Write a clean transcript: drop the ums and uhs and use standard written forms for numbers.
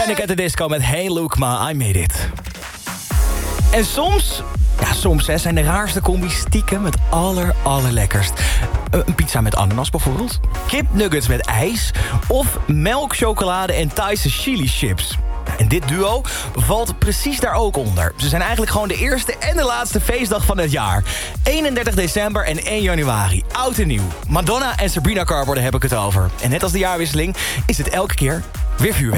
Panic at the Disco met Hey Lukma, I Made It. En soms zijn de raarste combis stiekem het allerlekkerst. Een pizza met ananas bijvoorbeeld. Kipnuggets met ijs. Of melk, chocolade en Thaise chili chips. En dit duo valt precies daar ook onder. Ze zijn eigenlijk gewoon de eerste en de laatste feestdag van het jaar. 31 december en 1 januari. Oud en nieuw. Madonna en Sabrina Carpenter heb ik het over. En net als de jaarwisseling is het elke keer weer vuurwerk.